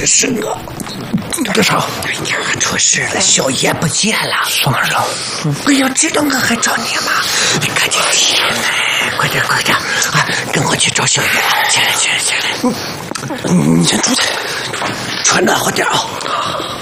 是我。 干啥？ 哎呀，出事了，小叶不见了。 上哪儿了？ 哎呀，知道我还找你吗？你赶紧起来，快点快点啊！跟我去找小叶。起来。 你先出去， 穿暖和点啊。